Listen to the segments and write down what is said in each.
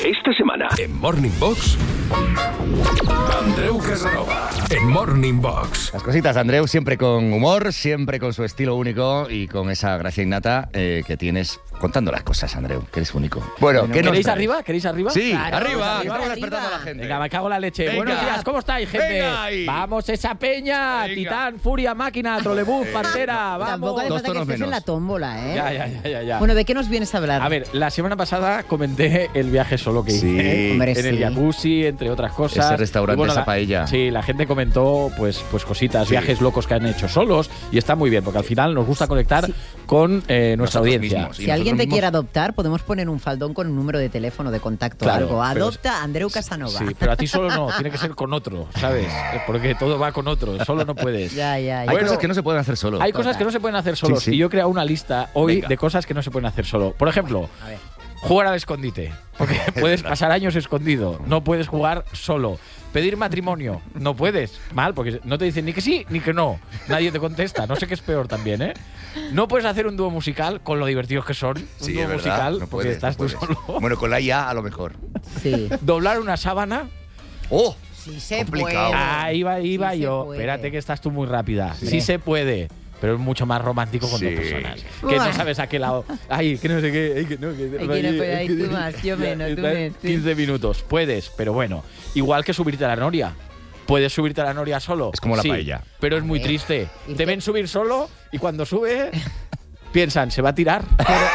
Esta semana En Morning Box, Andreu Casanova. En Morning Box. Las cositas de Andreu, siempre con humor, siempre con su estilo único y con esa gracia innata que tienes contando las cosas, Andreu, que eres único. Bueno, ¿qué nos ¿Queréis traes? arriba? ¿Queréis arriba? Sí, Claro, arriba, arriba, estamos arriba. despertando a la gente. Venga, me cago en la leche. Venga. Buenos días, ¿cómo estáis, gente? Venga ahí. Vamos, esa peña. Venga. Titán, Furia, Máquina, Trolebús, Pantera. Tampoco Vamos. hace Dos falta que tonos estés en menos. la tómbola, ¿eh? Ya. Bueno, ¿de qué nos vienes a hablar? A ver, la semana pasada comenté el viaje solo que Sí. hice Hombre, en el sí. jacuzzi, entre otras cosas. Ese restaurante, Y esa la- paella. Sí, la gente comentó pues cositas, Sí. viajes locos que han hecho solos y está muy bien, porque al final nos gusta conectar con nuestra Nosotros audiencia. mismos. Si alguien te quiere adoptar, podemos poner un faldón con un número de teléfono de contacto o Claro, algo. pero Adopta a Andreu Casanova. Sí, pero a ti solo no, tiene que ser con otro, ¿sabes? Porque todo va con otro, solo no puedes. Ya. Hay Bueno, cosas que no se pueden hacer solo. Hay cosas que no se pueden hacer solos Sí, sí. y yo he creado una lista hoy Venga. de cosas que no se pueden hacer solo. Por ejemplo, A ver. jugar al escondite, porque puedes pasar años escondido, no puedes jugar solo. Pedir matrimonio, no puedes. Mal, porque no te dicen ni que sí ni que no. Nadie te contesta, no sé qué es peor también, ¿eh? No puedes hacer un dúo musical con lo divertidos que son. Sí, un dúo es verdad. musical, No porque puedes, estás no tú puedes. solo. Bueno, con la IA a lo mejor. Sí. Doblar una sábana. ¡Oh! Sí se Complicado. puede. Ahí va Sí se yo. puede. Espérate que estás tú muy rápida. Sí. Sí se puede. Pero es mucho más romántico con Sí. dos personas. Que no sabes a qué lado. Ay, que no sé qué. Ay, que no, que Ay, que no puede, ay, tú más, yo menos, tú Estás menos, sí. 15 minutos. Puedes, pero bueno. Igual que subirte a la noria. ¿Puedes subirte a la noria solo? Es como la Sí, paella. pero es muy ver, triste. ¿y Te qué? ven subir solo y cuando sube piensan, se va a tirar.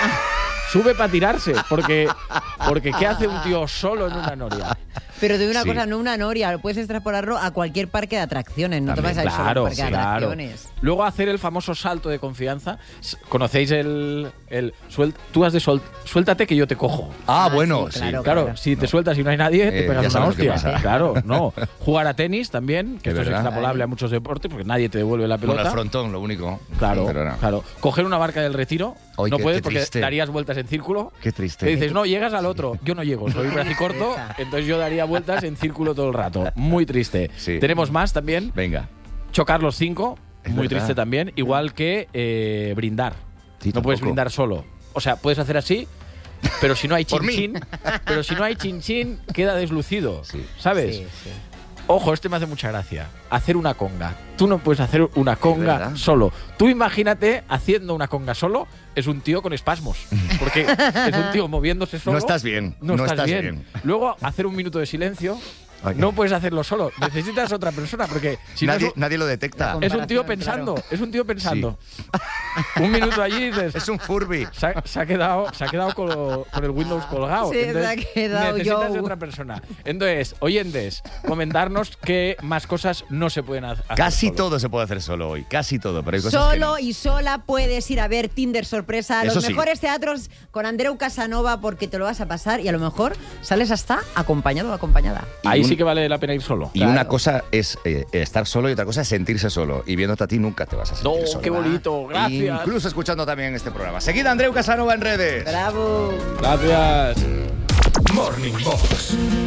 Sube para tirarse. Porque ¿qué hace un tío solo en una noria? Pero de una Sí. cosa, no una noria, puedes extrapolarlo a cualquier parque de atracciones, no También, te vas a ir solo a Claro, un parque de claro. atracciones. Luego hacer el famoso salto de confianza. ¿Conocéis el tú has de suéltate que yo te cojo? Ah, Ah, bueno, sí, sí. claro. Claro, si te sueltas y no hay nadie, te Ya pegas una sabes lo que hostia. pasa. Claro, no. Jugar a tenis también, que Es esto es verdad. extrapolable a muchos deportes porque nadie te devuelve la Bueno, pelota. el frontón, lo único. Claro, Pero no. claro. Coger una barca del retiro, Ay, no qué- puedes qué porque triste. darías vueltas en círculo. Qué triste. Te dices, no, llegas al otro. Yo no llego, soy bracicorto, entonces yo daría vueltas en círculo todo el rato. Muy triste. Sí. Tenemos más también. Venga. Chocar los 5, Es muy verdad. triste también. Igual que brindar. Sí, no puedes tampoco. brindar solo. O sea, puedes hacer así, pero si no hay Por mí. chin-chin, pero si no hay chin-chin, queda deslucido. Sí. ¿Sabes? Sí, sí. Ojo, este me hace mucha gracia. Hacer una conga. Tú no puedes hacer una conga verdad. solo. Tú imagínate haciendo una conga solo, es un tío con espasmos. Porque es un tío moviéndose solo. No estás bien, No, no estás, estás bien. bien. Luego, hacer un minuto de silencio. Ay. No puedes hacerlo solo. Necesitas otra persona. Porque si no Nadie lo detecta. La es un tío comparación, pensando. claro. Es un tío pensando. Un minuto allí y dices. Es un Furby. Se ha quedado con el Windows colgado. Sí, se ha quedado necesitas yo. otra persona. Entonces, oyentes, comentarnos qué más cosas no se pueden hacer. Casi solo. todo se puede hacer solo hoy. Casi todo. Pero hay cosas que Solo no. y sola puedes ir a ver Tinder sorpresa a Eso los sí. mejores teatros con Andreu Casanova porque te lo vas a pasar y a lo mejor sales hasta acompañado o acompañada. Ahí Y sí que vale la pena ir solo. Y una cosa es estar solo y otra cosa es sentirse solo. Y viéndote a ti nunca te vas a sentir No, solo. qué bonito, gracias. Incluso escuchando también este programa. Seguid a Andreu Casanova en redes. ¡Bravo! Gracias. Morning Box